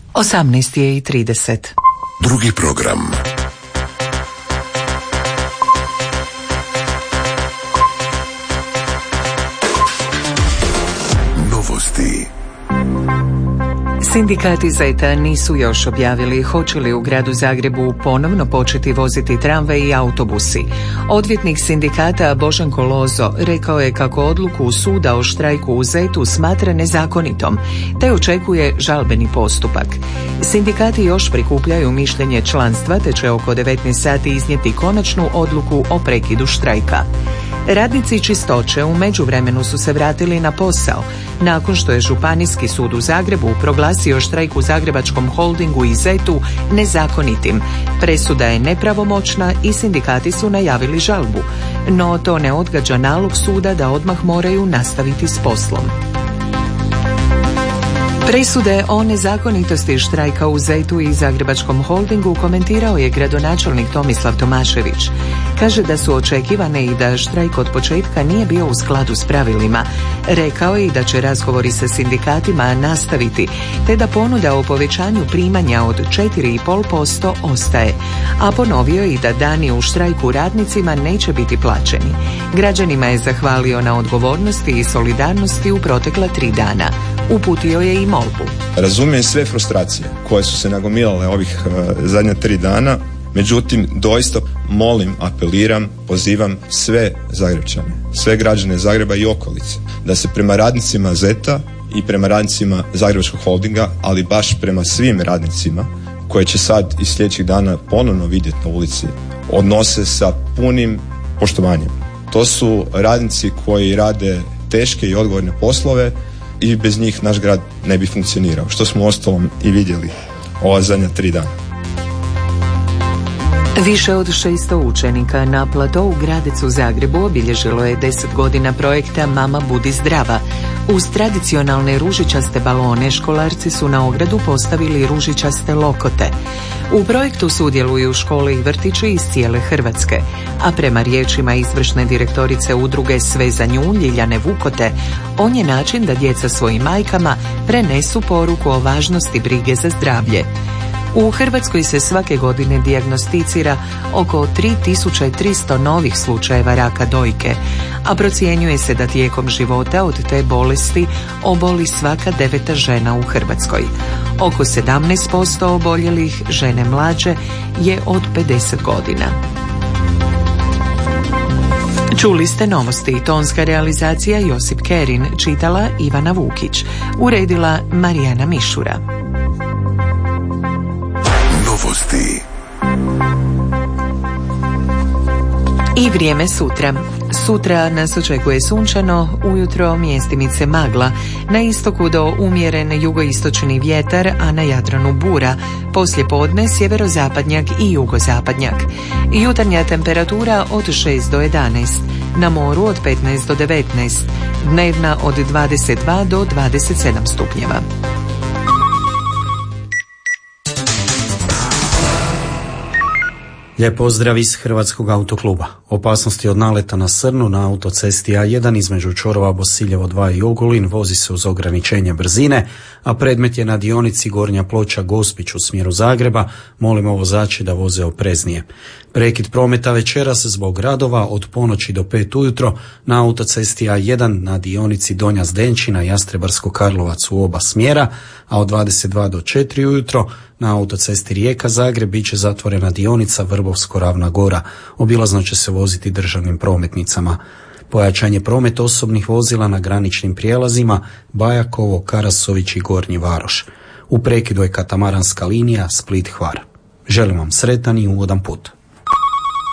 18:30. Drugi program. Novosti. Sindikati ZET-a nisu još objavili hoće li u gradu Zagrebu ponovno početi voziti tramvaj i autobusi. Odvjetnik sindikata Božanko Lozo rekao je kako odluku suda o štrajku u ZET-u smatra nezakonitom, te očekuje žalbeni postupak. Sindikati još prikupljaju mišljenje članstva, te će oko 19 sati iznijeti konačnu odluku o prekidu štrajka. Radnici čistoće u međuvremenu su se vratili na posao, nakon što je Županijski sud u Zagrebu proglasio štrajk u Zagrebačkom holdingu i ZET-u nezakonitim. Presuda je nepravomoćna i sindikati su najavili žalbu, no to ne odgađa nalog suda da odmah moraju nastaviti s poslom. Presude o nezakonitosti štrajka u ZET-u i Zagrebačkom holdingu komentirao je gradonačelnik Tomislav Tomašević. Kaže da su očekivane i da štrajk od početka nije bio u skladu s pravilima. Rekao je i da će razgovori sa sindikatima nastaviti, te da ponuda o povećanju primanja od 4,5% ostaje. A ponovio je i da dani u štrajku radnicima neće biti plaćeni. Građanima je zahvalio na odgovornosti i solidarnosti u protekla 3 dana. Uputio je i molbu. Razumijem sve frustracije koje su se nagomilale ovih zadnja 3 dana, međutim doista molim, apeliram, pozivam sve Zagrepčane, sve građane Zagreba i okolice da se prema radnicima ZET-a i prema radnicima Zagrebačkog holdinga, ali baš prema svim radnicima koje će sad iz sljedećih dana ponovno vidjeti na ulici, odnose sa punim poštovanjem. To su radnici koji rade teške i odgovorne poslove i bez njih naš grad ne bi funkcionirao, što smo uostalom i vidjeli ova zadnja 3 dana. Više od 600 učenika na platou Gradec u Zagrebu obilježilo je 10 godina projekta Mama budi zdrava. Uz tradicionalne ružičaste balone školarci su na ogradu postavili ružičaste lokote. U projektu sudjeluju škole i vrtići iz cijele Hrvatske, a prema riječima izvršne direktorice udruge Sve za nju Ljiljane Vukote, on je način da djeca svojim majkama prenesu poruku o važnosti brige za zdravlje. U Hrvatskoj se svake godine dijagnosticira oko 3300 novih slučajeva raka dojke, a procjenjuje se da tijekom života od te bolesti oboli svaka 9. žena u Hrvatskoj. Oko 17% oboljelih žene mlađe je od 50 godina. Čuli ste novosti, tonska realizacija Josip Kerin, čitala Ivana Vukić, uredila Marijana Mišura. Novosti. I vrijeme sutra. Sutra nas očekuje sunčano, ujutro mjestimice magla, na istoku do umjeren jugoistočni vjetar, a na Jadranu bura, poslije podne sjeverozapadnjak i jugozapadnjak. Jutarnja temperatura od 6 do 11, na moru od 15 do 19, dnevna od 22 do 27 stupnjeva. Lijep pozdrav iz Hrvatskog autokluba. Opasnosti od naleta na Srnu na autocesti A1 između čvorova Bosiljevo 2 i Ogulin vozi se uz ograničenje brzine, a predmet je na dionici Gornja Ploča Gospić u smjeru Zagreba. Molimo vozače da voze opreznije. Prekid prometa večeras zbog radova od ponoći do 5 ujutro na autocesti A1 na dionici Donja Zdenčina Jastrebarsko Karlovac u oba smjera, a od 22 do 4 ujutro na autocesti Rijeka-Zagreb bit će zatvorena dionica Vrbovsko-Ravna Gora. Obilazno će se voziti državnim prometnicama. Pojačanje prometa osobnih vozila na graničnim prijelazima Bajakovo, Karasović i Gornji Varoš. U prekidu je katamaranska linija Split-Hvar. Želim vam sretan i ugodan put.